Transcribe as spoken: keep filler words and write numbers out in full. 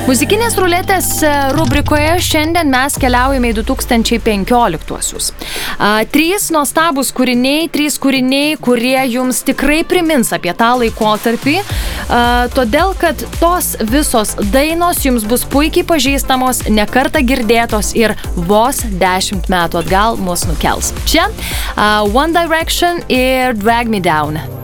Muzikinės ruletės rubrikoje šiandien mes keliaujame į du tūkstančiai penkioliktuosius. Trys nuostabūs kūriniai, trys kūriniai, kurie jums tikrai primins apie tą laikotarpį, a, todėl, kad tos visos dainos jums bus puikiai pažįstamos, nekartą girdėtos ir vos dešimt metų atgal mus nukels. Čia a, One Direction ir Drag Me Down.